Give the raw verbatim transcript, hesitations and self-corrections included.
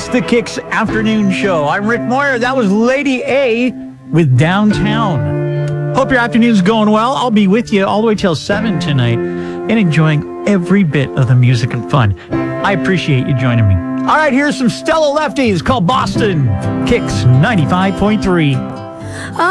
It's the Kicks Afternoon Show. I'm Rick Moyer. That was Lady A with Downtown. Hope your afternoon's going well. I'll be with you all the way till seven tonight and enjoying every bit of the music and fun. I appreciate you joining me. All right, here's some Stella Lefties called Boston. Kicks ninety-five point three.